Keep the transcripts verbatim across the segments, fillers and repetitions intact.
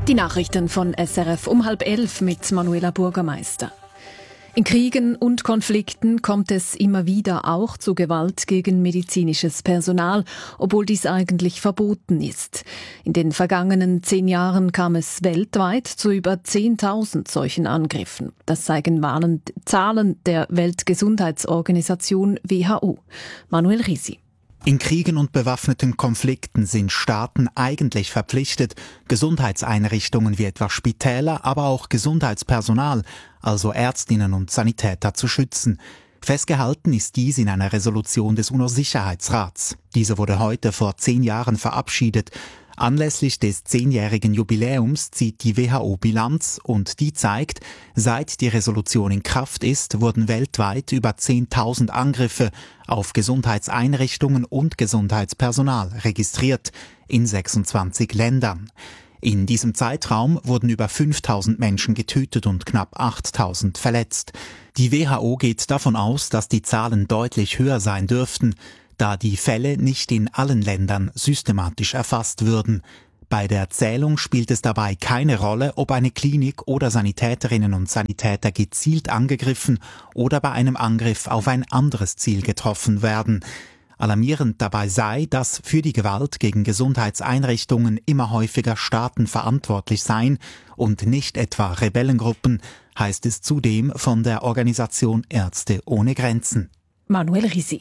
Die Nachrichten von S R F um halb elf mit Manuela Bürgermeister. In Kriegen und Konflikten kommt es immer wieder auch zu Gewalt gegen medizinisches Personal, obwohl dies eigentlich verboten ist. In den vergangenen zehn Jahren kam es weltweit zu über zehntausend solchen Angriffen. Das zeigen Zahlen der Weltgesundheitsorganisation W H O. Manuel Risi. In Kriegen und bewaffneten Konflikten sind Staaten eigentlich verpflichtet, Gesundheitseinrichtungen wie etwa Spitäler, aber auch Gesundheitspersonal, also Ärztinnen und Sanitäter, zu schützen. Festgehalten ist dies in einer Resolution des UNO-Sicherheitsrats. Diese wurde heute vor zehn Jahren verabschiedet. Anlässlich des zehnjährigen Jubiläums zieht die W H O Bilanz und die zeigt, seit die Resolution in Kraft ist, wurden weltweit über zehntausend Angriffe auf Gesundheitseinrichtungen und Gesundheitspersonal registriert, in sechsundzwanzig Ländern. In diesem Zeitraum wurden über fünftausend Menschen getötet und knapp achttausend verletzt. Die W H O geht davon aus, dass die Zahlen deutlich höher sein dürften, da die Fälle nicht in allen Ländern systematisch erfasst würden. Bei der Zählung spielt es dabei keine Rolle, ob eine Klinik oder Sanitäterinnen und Sanitäter gezielt angegriffen oder bei einem Angriff auf ein anderes Ziel getroffen werden. Alarmierend dabei sei, dass für die Gewalt gegen Gesundheitseinrichtungen immer häufiger Staaten verantwortlich seien und nicht etwa Rebellengruppen, heißt es zudem von der Organisation Ärzte ohne Grenzen. Manuel Risi.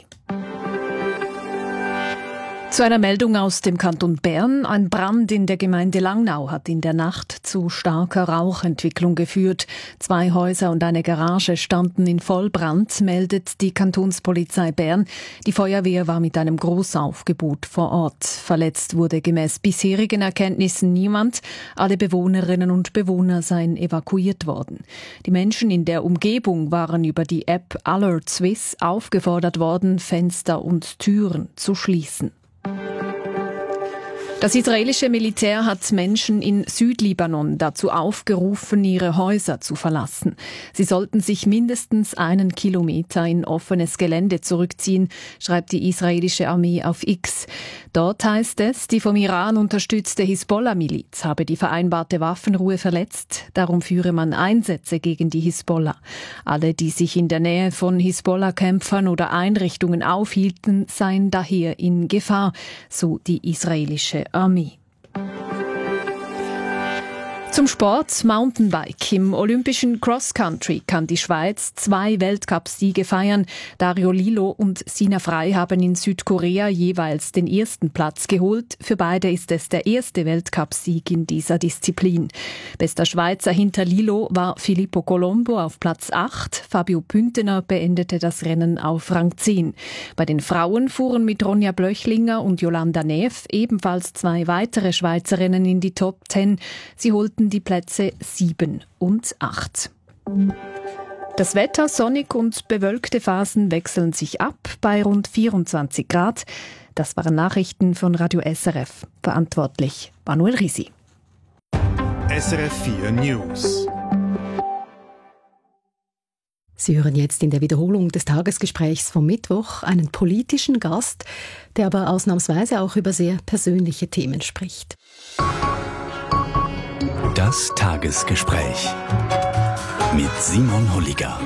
Zu einer Meldung aus dem Kanton Bern. Ein Brand in der Gemeinde Langnau hat in der Nacht zu starker Rauchentwicklung geführt. Zwei Häuser und eine Garage standen in Vollbrand, meldet die Kantonspolizei Bern. Die Feuerwehr war mit einem Großaufgebot vor Ort. Verletzt wurde gemäß bisherigen Erkenntnissen niemand. Alle Bewohnerinnen und Bewohner seien evakuiert worden. Die Menschen in der Umgebung waren über die App Alert Swiss aufgefordert worden, Fenster und Türen zu schließen. Das israelische Militär hat Menschen in Südlibanon dazu aufgerufen, ihre Häuser zu verlassen. Sie sollten sich mindestens einen Kilometer in offenes Gelände zurückziehen, schreibt die israelische Armee auf X. Dort heißt es, die vom Iran unterstützte Hisbollah-Miliz habe die vereinbarte Waffenruhe verletzt. Darum führe man Einsätze gegen die Hisbollah. Alle, die sich in der Nähe von Hisbollah-Kämpfern oder Einrichtungen aufhielten, seien daher in Gefahr, so die israelische Armee. Zum Sport Mountainbike. Im olympischen Cross-Country kann die Schweiz zwei Weltcupsiege feiern. Dario Lilo und Sina Frey haben in Südkorea jeweils den ersten Platz geholt. Für beide ist es der erste Weltcupsieg in dieser Disziplin. Bester Schweizer hinter Lilo war Filippo Colombo auf Platz acht. Fabio Püntener beendete das Rennen auf Rang zehn. Bei den Frauen fuhren mit Ronja Blöchlinger und Jolanda Neff ebenfalls zwei weitere Schweizerinnen in die Top zehn. Sie holten die Plätze sieben und acht. Das Wetter, sonnig und bewölkte Phasen wechseln sich ab bei rund vierundzwanzig Grad. Das waren Nachrichten von Radio S R F. Verantwortlich Manuel Risi. S R F vier News. Sie hören jetzt in der Wiederholung des Tagesgesprächs vom Mittwoch einen politischen Gast, der aber ausnahmsweise auch über sehr persönliche Themen spricht. Das Tagesgespräch mit Simon Holliger.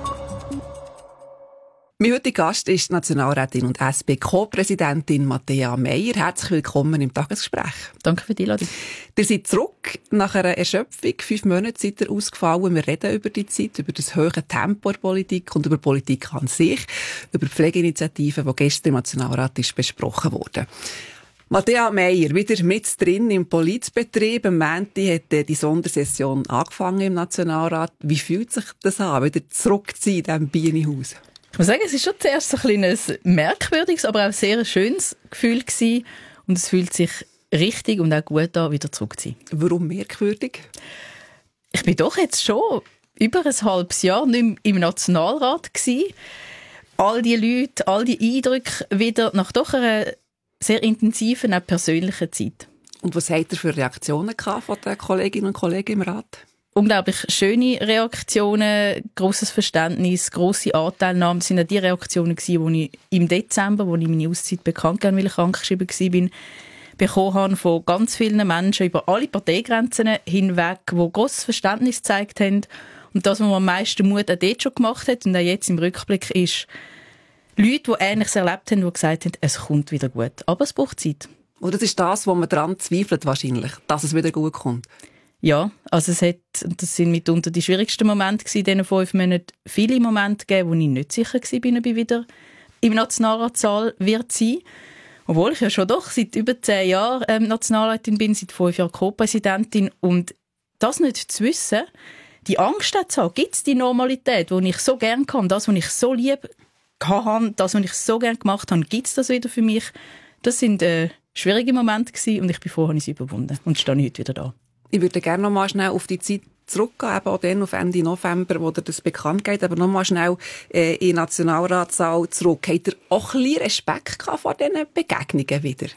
Mein heutiger Gast ist die Nationalrätin und S P-Co-Präsidentin Matthäa Meier. Herzlich willkommen im Tagesgespräch. Danke für die Einladung. Ihr seid zurück nach einer Erschöpfung. Fünf Monate seid ihr ausgefallen. Wir reden über die Zeit, über das hohe Tempo der Politik und über Politik an sich, über die Pflegeinitiative, die gestern im Nationalrat ist besprochen wurde. Matthäa Meier, wieder mit drin im Politbetrieb. Am Montag hat die Sondersession angefangen im Nationalrat. Wie fühlt sich das an, wieder zurück zu sein in diesem Bienenhaus? Ich muss sagen, es war schon zuerst ein kleines merkwürdiges, aber auch sehr schönes Gefühl gewesen. Und es fühlt sich richtig und auch gut an, wieder zurück zu sein. Warum merkwürdig? Ich bin doch jetzt schon über ein halbes Jahr nicht mehr im Nationalrat gewesen. All die Leute, all die Eindrücke wieder nach doch einer sehr intensiven, auch persönlichen Zeit. Und was habt ihr für Reaktionen gehabt von den Kolleginnen und Kollegen im Rat? Unglaublich schöne Reaktionen, grosses Verständnis, grosse Anteilnahme. Das waren auch die Reaktionen, die ich im Dezember, als ich meine Auszeit bekannt gegeben habe, weil ich krankgeschrieben war, bekommen habe von ganz vielen Menschen über alle Parteigrenzen hinweg, die grosses Verständnis gezeigt haben. Und das, was mir am meisten Mut auch dort schon gemacht hat und auch jetzt im Rückblick ist, Leute, die Ähnliches erlebt haben, die gesagt haben, es kommt wieder gut. Aber es braucht Zeit. Und das ist das, wo man daran zweifelt wahrscheinlich, dass es wieder gut kommt. Ja, also es hat, das sind mitunter die schwierigsten Momente gewesen, in diesen fünf Monaten, viele Momente gegeben, wo ich nicht sicher war, ob ich wieder im Nationalratssaal wird sein. Obwohl ich ja schon doch seit über zehn Jahren ähm, Nationalrätin bin, seit fünf Jahren Co-Präsidentin. Und das nicht zu wissen, die Angst zu haben, gibt es die Normalität, die ich so gerne kann, das, was ich so lieb habe, das, was ich so gerne gemacht habe, gibt es das wieder für mich? Das sind äh, schwierige Momente gewesen und ich bin froh, habe ich sie überwunden und stehe heute wieder da. Ich würde gerne noch mal schnell auf die Zeit zurückgehen, eben auch dann auf Ende November, wo dir das bekannt geht, aber noch mal schnell äh, in den Nationalratssaal zurück. Habt ihr auch ein bisschen Respekt gehabt vor diesen Begegnungen wieder?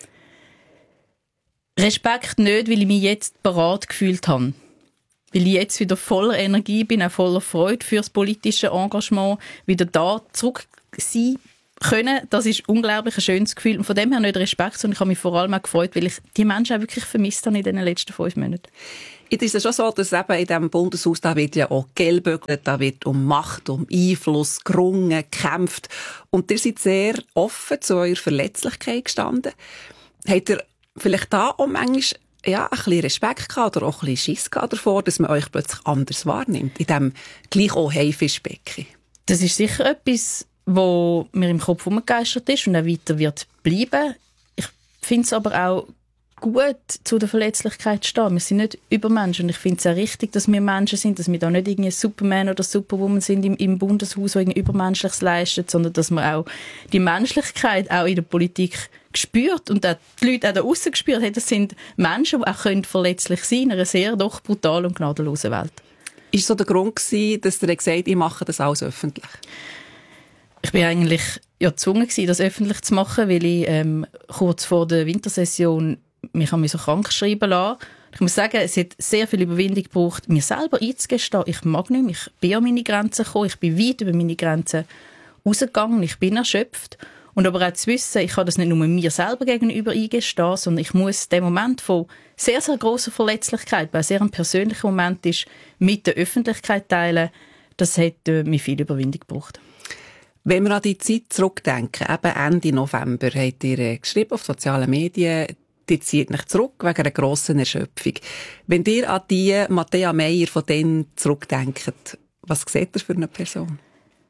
Respekt nicht, weil ich mich jetzt bereit gefühlt habe. Weil ich jetzt wieder voller Energie bin, auch voller Freude für das politische Engagement, wieder da zurück sein können. Das ist unglaublich ein schönes Gefühl. Und von dem her nicht Respekt, sondern ich habe mich vor allem auch gefreut, weil ich die Menschen auch wirklich vermisst habe in den letzten fünf Monaten. Jetzt ist es schon so, dass eben in diesem Bundeshaus, da wird ja auch gelböckelt, da wird um Macht, um Einfluss gerungen, gekämpft. Und ihr seid sehr offen zu eurer Verletzlichkeit gestanden. Habt ihr vielleicht da auch manchmal ja, ein bisschen Respekt gehabt oder auch ein bisschen Schiss gehabt davor, dass man euch plötzlich anders wahrnimmt, in diesem gleich auch Haifischbecken? Das ist sicher etwas, wo mir im Kopf herumgegeistert ist und auch weiter wird bleiben. Ich finde es aber auch gut, zu der Verletzlichkeit zu stehen. Wir sind nicht Übermenschen und ich finde es auch richtig, dass wir Menschen sind, dass wir da nicht irgendwie Superman oder Superwoman sind im, im Bundeshaus, die irgendwie Übermenschliches leisten, sondern dass wir auch die Menschlichkeit auch in der Politik gespürt und auch die Leute auch da aussen gespürt haben. Das sind Menschen, die auch können verletzlich sein in einer sehr doch brutalen und gnadenlosen Welt. Ist so der Grund gewesen, dass ihr gesagt habt, ich mache das alles öffentlich? Ich bin eigentlich ja gezwungen gewesen, das öffentlich zu machen, weil ich ähm, kurz vor der Wintersession mich an mich so krank schreiben lassen. Ich muss sagen, es hat sehr viel Überwindung gebraucht, mir selber einzugestehen, ich mag nicht mehr, ich bin an meine Grenzen gekommen, ich bin weit über meine Grenzen rausgegangen, ich bin erschöpft. Und aber auch zu wissen, ich kann das nicht nur mir selber gegenüber eingestehen, sondern ich muss den Moment von sehr, sehr grosser Verletzlichkeit, weil es sehr ein persönlicher Moment ist, mit der Öffentlichkeit teilen, das hat äh, mir viel Überwindung gebraucht. Wenn wir an die Zeit zurückdenken, eben Ende November, habt ihr äh, geschrieben auf sozialen Medien, ihr zieht euch zurück wegen einer grossen Erschöpfung. Wenn ihr an die Matthäa Meier von denen zurückdenkt, was seht ihr für eine Person?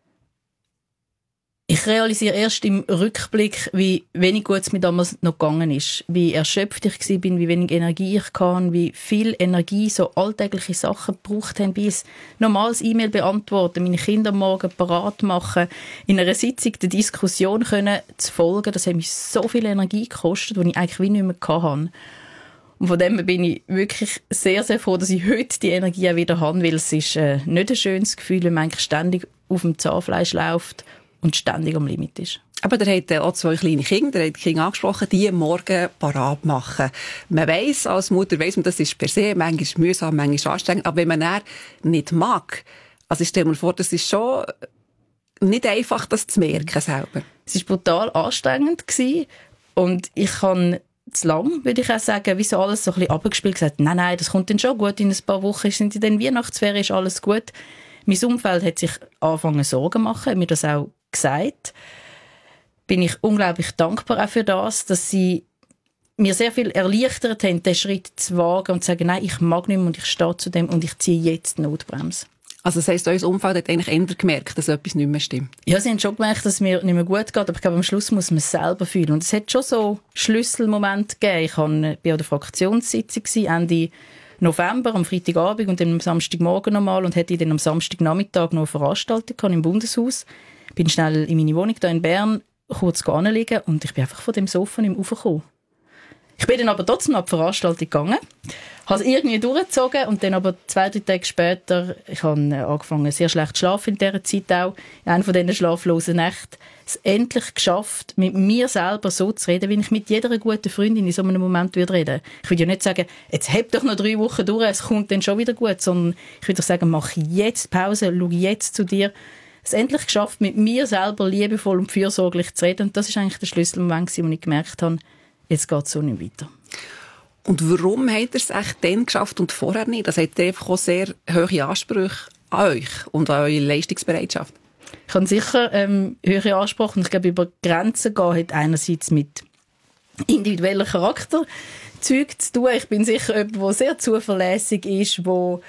Ich realisiere erst im Rückblick, wie wenig gut es mir damals noch gegangen ist. Wie erschöpft ich war, wie wenig Energie ich hatte, wie viel Energie so alltägliche Sachen gebraucht haben, wie ein normales E-Mail beantworten, meine Kinder am Morgen parat machen, in einer Sitzung der Diskussion können zu folgen. Das hat mich so viel Energie gekostet, die ich eigentlich wie nicht mehr hatte. Und von dem bin ich wirklich sehr, sehr froh, dass ich heute die Energie auch wieder habe, weil es ist äh, nicht ein schönes Gefühl, wenn man eigentlich ständig auf dem Zahnfleisch läuft und ständig am Limit ist. Aber der hat auch zwei kleine Kinder, der hat die Kinder angesprochen, die morgen parat machen. Man weiss, als Mutter weiss man, das ist per se manchmal mühsam, manchmal anstrengend, aber wenn man das nicht mag, also ich stelle mir vor, das ist schon nicht einfach, das zu merken selber. Es war brutal anstrengend gewesen und ich habe zu lang, würde ich auch sagen, wie so alles so ein bisschen abgespielt, gesagt, nein, nein, das kommt dann schon gut, in ein paar Wochen sind in den Weihnachtsferien, ist alles gut. Mein Umfeld hat sich angefangen Sorgen zu machen, hat mir das auch gesagt. Bin ich unglaublich dankbar auch für das, dass sie mir sehr viel erleichtert haben, den Schritt zu wagen und zu sagen, nein, ich mag nicht mehr und ich stehe zu dem und ich ziehe jetzt die Notbremse. Also das heisst, euer Umfeld hat eigentlich eher gemerkt, dass etwas nicht mehr stimmt? Ja, sie haben schon gemerkt, dass es mir nicht mehr gut geht, aber ich glaube, am Schluss muss man es selber fühlen. Und es hat schon so Schlüsselmomente gegeben. Ich war an der Fraktionssitzung Ende November, am Freitagabend und dann am Samstagmorgen nochmal und hatte dann am Samstagnachmittag noch eine Veranstaltung im Bundeshaus. Bin schnell in meine Wohnung hier in Bern kurz anliegen und ich bin einfach von dem Sofa nicht mehr raufgekommen. Ich bin dann aber trotzdem noch an die Veranstaltung gegangen, habe es irgendwie durchgezogen und dann aber zwei, drei Tage später, ich habe angefangen sehr schlecht zu schlafen in dieser Zeit auch, in einer von diesen schlaflosen Nächten, es endlich geschafft, mit mir selber so zu reden, wie ich mit jeder guten Freundin in so einem Moment würde reden. Ich würde ja nicht sagen, jetzt heb doch noch drei Wochen durch, es kommt dann schon wieder gut, sondern ich würde sagen, mach jetzt Pause, schau jetzt zu dir. Es endlich geschafft, mit mir selber liebevoll und fürsorglich zu reden und das ist eigentlich der Schlüsselmoment, wo ich gemerkt habe, jetzt geht es so nicht weiter. Und warum habt ihr es echt dann geschafft und vorher nicht? Das hat ihr einfach auch sehr hohe Ansprüche an euch und an eure Leistungsbereitschaft. Ich habe sicher ähm, höhere Ansprüche und ich glaube, über Grenzen gehen hat einerseits mit individuellen Charakterzügen zu tun. Ich bin sicher jemand, der sehr zuverlässig ist, der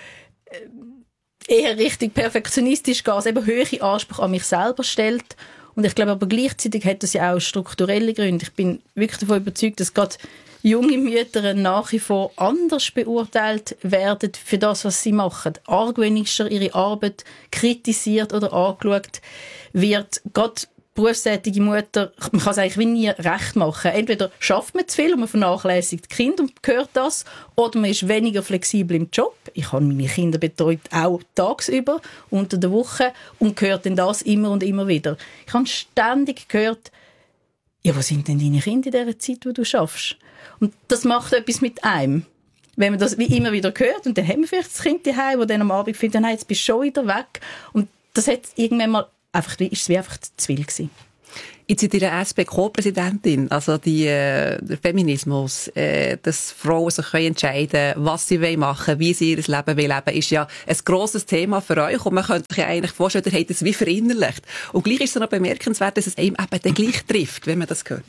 eher richtig perfektionistisch geht, also eben hohe Ansprüche an mich selber stellt. Und ich glaube aber gleichzeitig hat das ja auch strukturelle Gründe. Ich bin wirklich davon überzeugt, dass gerade junge Mütter nach wie vor anders beurteilt werden für das, was sie machen. Argwöhnischer ihre Arbeit kritisiert oder angeschaut wird. Gerade berufstätige Mutter, man kann es eigentlich wie nie recht machen. Entweder schafft man zu viel und man vernachlässigt die Kinder und hört das, oder man ist weniger flexibel im Job. Ich habe meine Kinder betreut, auch tagsüber, unter der Woche, und hört dann das immer und immer wieder. Ich habe ständig gehört, ja, wo sind denn deine Kinder in dieser Zeit, wo du schaffst? Und das macht etwas mit einem. Wenn man das wie immer wieder hört, und dann haben wir vielleicht das Kind daheim, das dann am Abend findet, nein, jetzt bist du schon wieder weg. Und das hat irgendwann mal einfach, ist es wie einfach zu viel gewesen. Jetzt seid ihr eine S P-Co-Präsidentin, also die, äh, der Feminismus, äh, dass Frauen sich entscheiden können, was sie machen wollen, wie sie ihr Leben leben wollen, ist ja ein grosses Thema für euch und man könnte sich ja eigentlich vorstellen, ihr habt es wie verinnerlicht. Und gleich ist es noch bemerkenswert, dass es einem eben dann gleich trifft, wenn man das hört.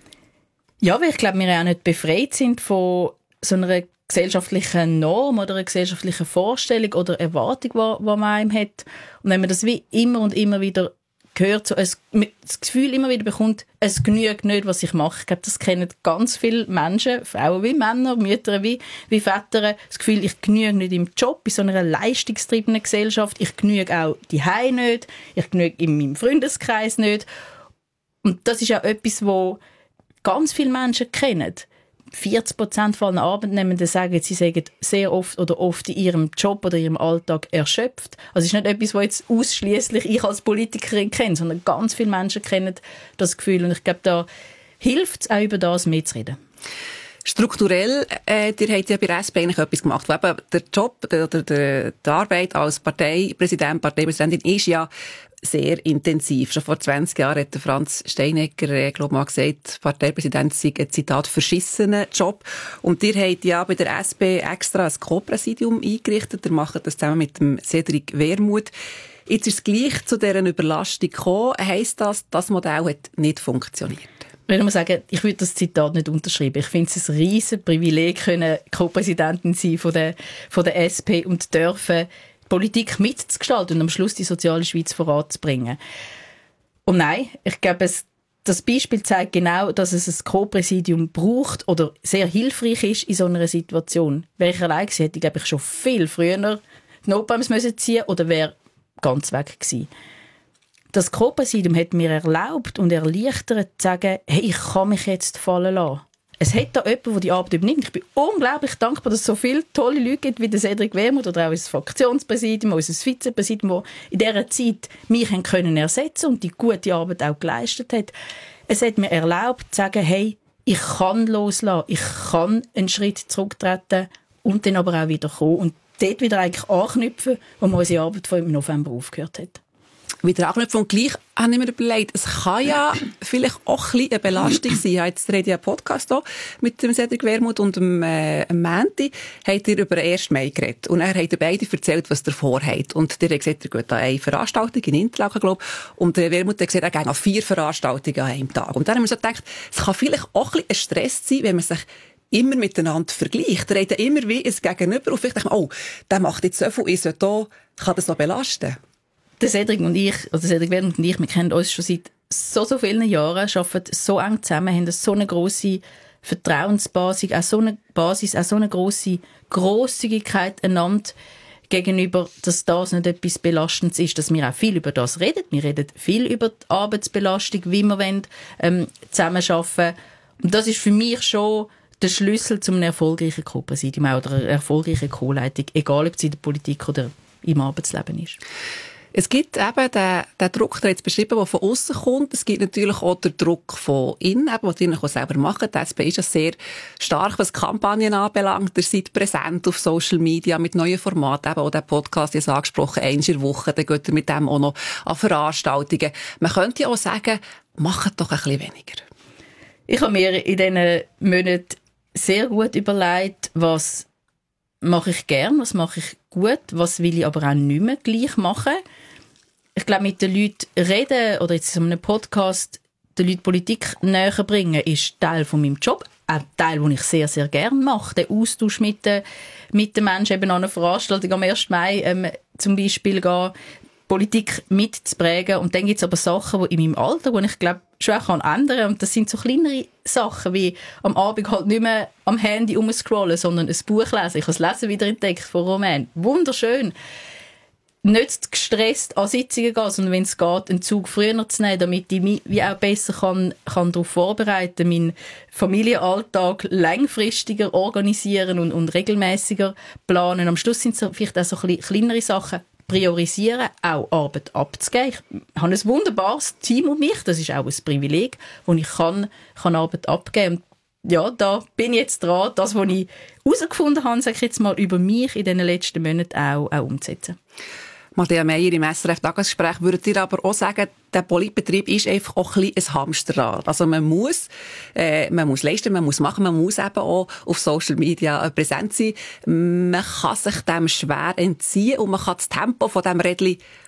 Ja, weil ich glaube, wir auch nicht befreit sind von so einer gesellschaftlichen Norm oder einer gesellschaftlichen Vorstellung oder Erwartung, die man einem hat. Und wenn man das wie immer und immer wieder gehört, so ein, das Gefühl immer wieder bekommt, es genügt nicht, was ich mache. Ich glaube, das kennen ganz viele Menschen, Frauen wie Männer, Mütter wie, wie Väter, das Gefühl, ich genüge nicht im Job, in so einer leistungstriebenen Gesellschaft, ich genüge auch daheim nicht, ich genüge in meinem Freundeskreis nicht. Und das ist auch etwas, wo ganz viele Menschen kennen. vierzig Prozent von allen Arbeitnehmenden sagen, sie seien sehr oft oder oft in ihrem Job oder ihrem Alltag erschöpft. Also es ist nicht etwas, was jetzt ausschliesslich ich als Politikerin kenne, sondern ganz viele Menschen kennen das Gefühl. Und ich glaube, da hilft es auch, über das mehr zu reden. Strukturell, äh, ihr habt ja bei der S P eigentlich etwas gemacht, wo eben der Job oder der, der, die Arbeit als Parteipräsident, Parteipräsidentin ist ja sehr intensiv. Schon vor zwanzig Jahren hat der Franz Steinegger, äh, glaube ich, mal gesagt, Parteipräsident sei ein, Zitat, verschissener Job. Und ihr habt ja bei der S P extra ein Co-Präsidium eingerichtet. Ihr macht das zusammen mit dem Cedric Wermuth. Jetzt ist es gleich zu dieser Überlastung gekommen. Heisst das, das Modell hat nicht funktioniert? Ich würde mal sagen, ich würde das Zitat nicht unterschreiben. Ich finde es ein riesen Privileg, können Co-Präsidentin sein von der, von der S P und dürfen Politik mitzugestalten und am Schluss die soziale Schweiz voranzubringen. Und nein, ich glaube, es, das Beispiel zeigt genau, dass es ein Co-Präsidium braucht oder sehr hilfreich ist in so einer Situation. Wäre ich allein gewesen, hätte ich, glaube ich, schon viel früher die Notbremse müssen ziehen oder wäre ganz weg gewesen. Das Co-Präsidium hat mir erlaubt und erleichtert zu sagen, hey, ich kann mich jetzt fallen lassen. Es hat da jemanden, der die Arbeit übernimmt. Ich bin unglaublich dankbar, dass es so viele tolle Leute gibt, wie der Cedric Wermuth oder auch unser Fraktionspräsidium, unser Vizepräsidium, die in dieser Zeit mich haben können ersetzen und die gute Arbeit auch geleistet hat. Es hat mir erlaubt zu sagen, hey, ich kann loslassen, ich kann einen Schritt zurücktreten und dann aber auch wieder kommen und dort wieder eigentlich anknüpfen, wo man unsere Arbeit von im November aufgehört hat. Wieder anknüpfen und gleich habe ich mir überlegt, es kann ja vielleicht auch ein bisschen eine Belastung sein. Ich habe jetzt rede ja einen Podcast hier mit dem Cedric Wermuth und dem äh, Mänti. Habt ihr über den ersten Mai geredet und er hat ihr beide erzählt, was ihr vorhabt. Und ihr habt gesagt, ihr geht an eine Veranstaltung in Interlaken, glaube ich. Und der Wermuth hat gesagt, er geht an vier Veranstaltungen an einem Tag. Und dann haben wir so gedacht, es kann vielleicht auch ein bisschen ein Stress sein, wenn man sich immer miteinander vergleicht. Der hat ja immer wie ein Gegenüber und vielleicht denkt man, oh, der macht jetzt so viel, ich sollte da, kann das noch belasten? Der Cedric und ich, oder Cedric Wermuth und ich, wir kennen uns schon seit so, so vielen Jahren, arbeiten so eng zusammen, haben so eine grosse Vertrauensbasis, auch so eine Basis, auch so eine grosse Grosszügigkeit einander gegenüber, dass das nicht etwas Belastendes ist, dass wir auch viel über das reden. Wir reden viel über die Arbeitsbelastung, wie wir wollen, ähm, zusammenarbeiten. Und das ist für mich schon der Schlüssel zu einem erfolgreichen Co-Präsidium oder einer erfolgreichen Co-Leitung, egal ob es in der Politik oder im Arbeitsleben ist. Es gibt eben den, den Druck, der jetzt beschrieben, der von außen kommt. Es gibt natürlich auch den Druck von innen, den die auch selber machen. Die S P ist ja sehr stark, was Kampagnen anbelangt. Ihr seid präsent auf Social Media mit neuen Formaten. Eben auch der Podcast, jetzt angesprochen, einmal in der Woche. Dann geht ihr mit dem auch noch an Veranstaltungen. Man könnte ja auch sagen, macht doch ein bisschen weniger. Ich habe mir in diesen Monaten sehr gut überlegt, was mache ich gern, was mache ich gut, was will ich aber auch nicht mehr gleich machen. Ich glaube, mit den Leuten reden oder jetzt in einem Podcast den Leuten Politik näher bringen, ist Teil von meinem Job. Auch Teil, den ich sehr, sehr gerne mache. Der Austausch mit den, mit den Menschen, eben an einer Veranstaltung am ersten Mai ähm, zum Beispiel gehen, Politik mitzuprägen. Und dann gibt es aber Sachen, die in meinem Alter, die ich glaube, schon auch ändern kann. Und das sind so kleinere Sachen, wie am Abend halt nicht mehr am Handy rumscrollen, sondern ein Buch lesen. Ich habe das Lesen wieder entdeckt von Roman. Wunderschön. Nicht gestresst an Sitzungen gehen, sondern wenn es geht, einen Zug früher zu nehmen, damit ich mich wie auch besser kann, kann darauf vorbereiten, meinen Familienalltag langfristiger organisieren und, und regelmäßiger planen. Am Schluss sind es vielleicht auch so kleinere Sachen. Priorisieren, auch Arbeit abzugeben. Ich habe ein wunderbares Team um mich, das ist auch ein Privileg, wo ich kann, kann Arbeit abgeben kann. Ja, da bin ich jetzt dran, das, was ich herausgefunden habe, sage ich jetzt mal, über mich in den letzten Monaten auch, auch umzusetzen. Madea Meyer im S R F-Tagesgespräch, würdet ihr aber auch sagen, der Politbetrieb ist einfach auch ein bisschen ein Hamsterrad. Also man muss, äh, man muss leisten, man muss machen, man muss eben auch auf Social Media präsent sein. Man kann sich dem schwer entziehen und man kann das Tempo von diesem Rädchen